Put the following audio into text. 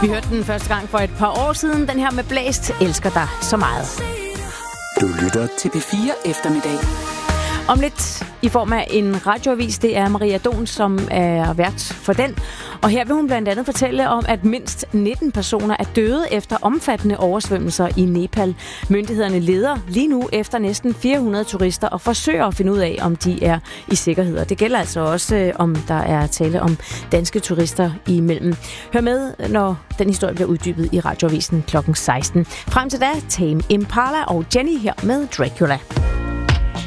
Vi hørte den første gang for et par år siden. Den her med Blæst, elsker dig så meget. Du lytter til P4 Eftermiddag. Om lidt i form af en radioavis, det er Maria Don, som er vært for den. Og her vil hun blandt andet fortælle om, at mindst 19 personer er døde efter omfattende oversvømmelser i Nepal. Myndighederne leder lige nu efter næsten 400 turister og forsøger at finde ud af, om de er i sikkerhed. Og det gælder altså også, om der er tale om danske turister imellem. Hør med, når den historie bliver uddybet i radioavisen kl. 16. Frem til da, Tame Impala og Jenny her med Dracula.